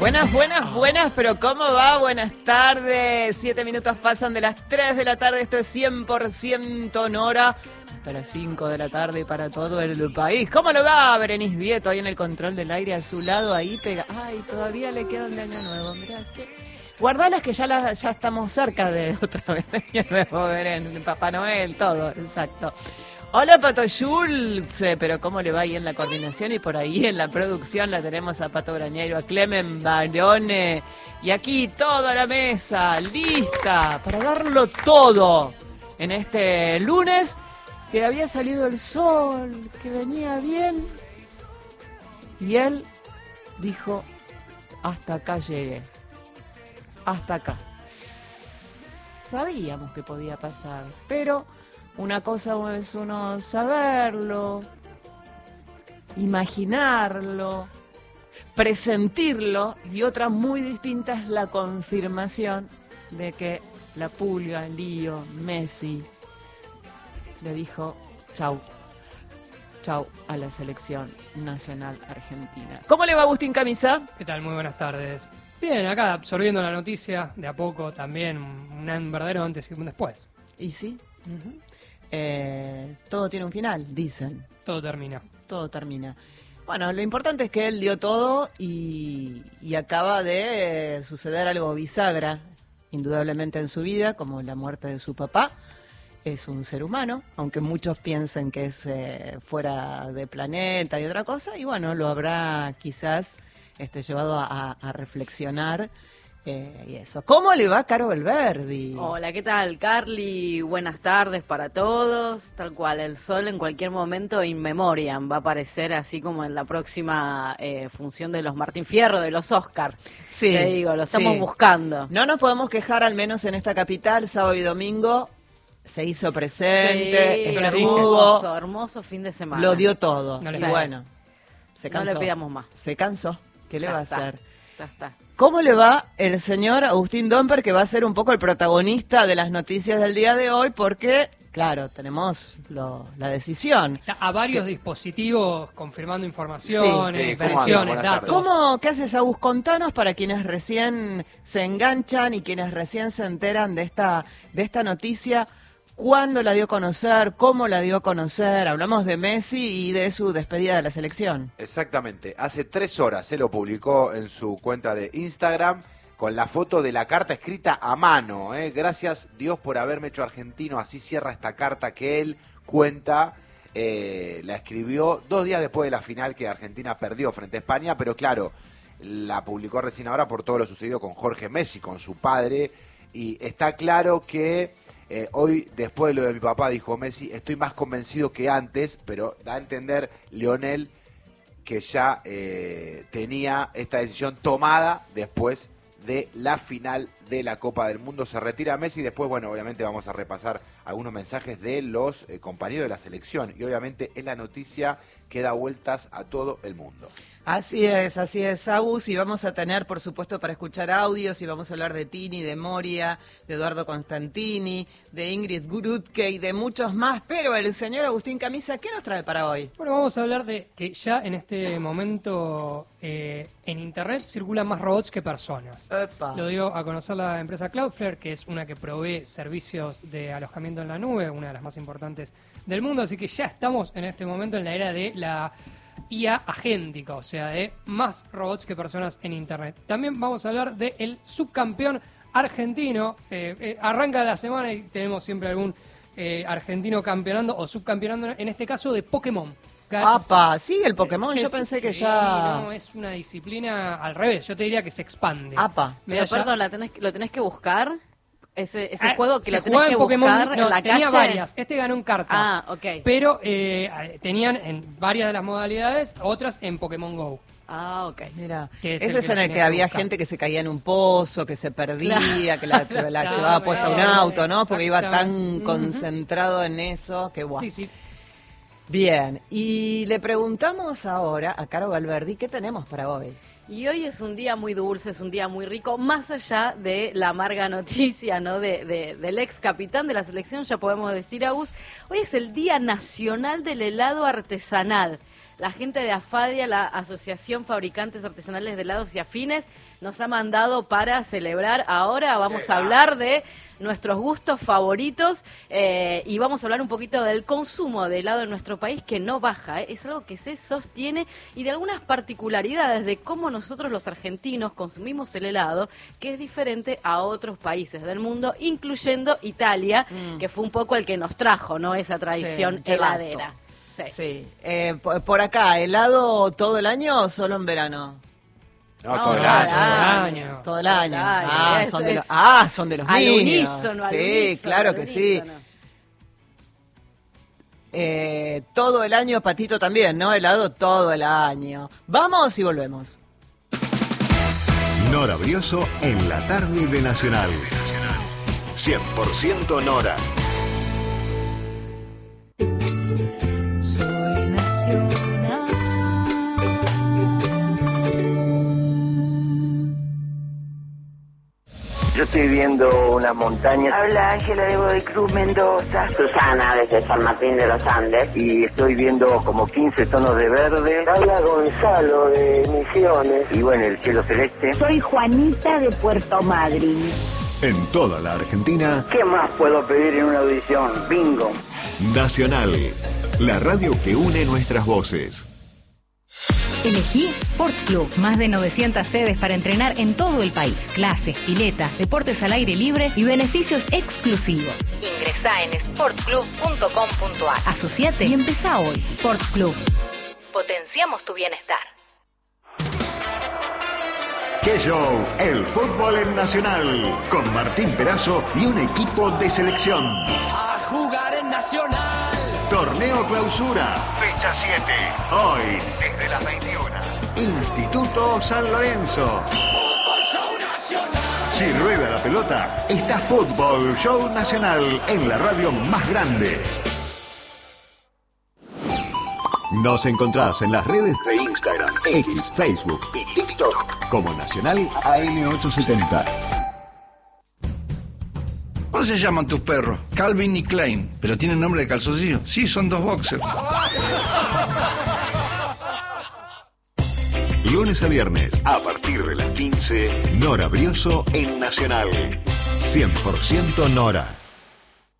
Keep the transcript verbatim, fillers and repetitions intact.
Buenas, buenas, buenas, pero ¿cómo va? Buenas tardes. Siete minutos pasan de las tres de la tarde. Esto es cien por ciento Nora. Hasta las cinco de la tarde para todo el país. ¿Cómo lo va Berenice Vieto ahí en el control del aire a su lado? Ahí pega. Ay, todavía le queda un de año nuevo. Mirá, que... guardalas que ya, la, ya estamos cerca de otra vez de año nuevo, Beren. Papá Noel, todo, exacto. Hola Pato Schultz, pero ¿cómo le va ahí en la coordinación? Y por ahí en la producción la tenemos a Pato Brañeiro, a Clemen Barone. Y aquí toda la mesa lista para darlo todo en este lunes, que había salido el sol, que venía bien. Y él dijo, hasta acá llegué, hasta acá. Sabíamos que podía pasar, pero... una cosa es uno saberlo, imaginarlo, presentirlo, y otra muy distinta es la confirmación de que la Pulga, Lío, Messi, le dijo chau, chau a la selección nacional argentina. ¿Cómo le va Agustín Camisa? ¿Qué tal? Muy buenas tardes. Bien, acá absorbiendo la noticia de a poco también, un verdadero antes y un después. ¿Y sí? Uh-huh. Eh, todo tiene un final, dicen. Todo termina. Todo termina. Bueno, lo importante es que él dio todo y, y acaba de eh, suceder algo bisagra, indudablemente en su vida, como la muerte de su papá. Es un ser humano, aunque muchos piensen que es eh, fuera de planeta y otra cosa, y bueno, lo habrá quizás este, llevado a, a reflexionar. Eh, y eso. ¿Cómo le va a Caro Belverdi? Hola, ¿qué tal, Carly? Buenas tardes para todos. Tal cual, el sol en cualquier momento in memoriam va a aparecer, así como en la próxima eh, función de los Martín Fierro, de los Oscar. Sí, te digo, lo estamos sí. buscando. No nos podemos quejar, al menos en esta capital, sábado y domingo se hizo presente, Sí, estuvo, hermoso, hermoso fin de semana. lo dio todo. No y le- bueno, se cansó. No le pidamos más. Se cansó. ¿Qué le Ya va a está. hacer? Ya está. ¿Cómo le va el señor Agustín Domper, que va a ser un poco el protagonista de las noticias del día de hoy? Porque, claro, tenemos lo, la decisión. Está a varios ¿Qué? dispositivos confirmando informaciones, Sí, sí, ¿cómo versiones, andan? Buenas datos. tardes. ¿Cómo, qué haces, Agus? Contanos para quienes recién se enganchan y quienes recién se enteran de esta, de esta noticia. ¿Cuándo la dio a conocer? ¿Cómo la dio a conocer? Hablamos de Messi y de su despedida de la selección. Exactamente, hace tres horas se lo publicó en su cuenta de Instagram con la foto de la carta escrita a mano. ¿eh? Gracias Dios por haberme hecho argentino, así cierra esta carta que él cuenta. Eh, la escribió dos días después de la final que Argentina perdió frente a España, pero claro, la publicó recién ahora por todo lo sucedido con Jorge Messi, con su padre, y está claro que... Eh, hoy, después de lo de mi papá, dijo Messi, estoy más convencido que antes, pero da a entender, Lionel, que ya eh, tenía esta decisión tomada después de la final de la Copa del Mundo. Se retira Messi y después, bueno, obviamente vamos a repasar algunos mensajes de los eh, compañeros de la selección. Y obviamente en la noticia que da vueltas a todo el mundo. Así es, así es, Agus, y vamos a tener, por supuesto, para escuchar audios, y vamos a hablar de Tini, de Moria, de Eduardo Constantini, de Ingrid Grutke y de muchos más, pero el señor Agustín Camisa, ¿qué nos trae para hoy? Bueno, vamos a hablar de que ya en este momento eh, en Internet circulan más robots que personas. Epa. Lo dio a conocer la empresa Cloudflare, que es una que provee servicios de alojamiento en la nube, una de las más importantes del mundo, así que ya estamos en este momento en la era de la I A agéntica, o sea, de más robots que personas en Internet. También vamos a hablar del subcampeón argentino. Eh, eh, arranca la semana y tenemos siempre algún eh, argentino campeonando o subcampeonando, en este caso de Pokémon. Apa, sigue el Pokémon, Que yo es- pensé que sí, ya... no, es una disciplina al revés, yo te diría que se expande. Apa. Mira, Pero ya- perdón, la tenés, lo tenés que buscar. Ese, ese Ah, juego que se lo tenés jugaba que en Pokémon, buscar no, en la tenía calle. varias. Este ganó en cartas. Ah, ok. Pero eh, tenían en varias de las modalidades, otras en Pokémon Go. Ah, ok. Mira, Que es ese el es que en la el tenés que que había buscar. gente que se caía en un pozo, que se perdía, que la, que la Claro, llevaba puesta a un claro, auto, ¿no? Porque iba tan exactamente. concentrado en eso que guau. Sí, sí. Bien, y le preguntamos ahora a Caro Valverdi, ¿qué tenemos para hoy? Y hoy es un día muy dulce, es un día muy rico, más allá de la amarga noticia, ¿no? De, de- del ex capitán de la selección, ya podemos decir, Agus, hoy es el Día Nacional del Helado Artesanal. la gente de AFADIA, la Asociación Fabricantes Artesanales de Helados y Afines, nos ha mandado para celebrar. Ahora vamos a hablar de nuestros gustos favoritos eh, y vamos a hablar un poquito del consumo de helado en nuestro país, que no baja, ¿eh? Es algo que se sostiene, y de algunas particularidades de cómo nosotros los argentinos consumimos el helado, que es diferente a otros países del mundo, incluyendo Italia, mm. que fue un poco el que nos trajo, ¿no?, esa tradición sí, heladera. Sí. sí. Eh, por, por acá, ¿helado todo el año o solo en verano? No, No, todo el todo año. el año. Todo el año. Todo el año. Ah, Es- son de los, es- ah, son de los Al niños. unísono, al Sí, unísono, claro al que sí. unísono. Eh, todo el año, Patito, también, ¿no? Helado todo el año. Vamos y volvemos. Nora Brioso en la tarde de Nacional. cien por ciento Nora. Soy nacional. Yo estoy viendo unas montañas. Habla Ángela de Godoy Cruz, Mendoza. Susana desde San Martín de los Andes. Y estoy viendo como quince tonos de verde. Habla Gonzalo de Misiones. Y bueno, el cielo celeste. Soy Juanita de Puerto Madryn. En toda la Argentina, ¿Qué más puedo pedir en una audición? Bingo. Nacional. La radio que une nuestras voces. Elegí Sport Club. Más de novecientas sedes para entrenar en todo el país. Clases, piletas, deportes al aire libre y beneficios exclusivos. Ingresá en sport club punto com punto a r. Asociate y empezá hoy. Sport Club. Potenciamos tu bienestar. ¡Qué show! El fútbol en Nacional. Con Martín Perazo y un equipo de selección. A jugar en Nacional. Torneo Clausura, fecha siete. Hoy, desde las veintiuna. Instituto San Lorenzo. Fútbol Show Nacional. Si rueda la pelota, está Fútbol Show Nacional en la radio más grande. Nos encontrás en las redes de Instagram, X, Facebook y TikTok como Nacional A M ochocientos setenta. ¿Cómo se llaman tus perros? Calvin y Klein. ¿Pero tienen nombre de calzoncillo? Sí, son dos boxers. Lunes a viernes, a partir de las quince, Nora Brioso en Nacional. cien por ciento Nora.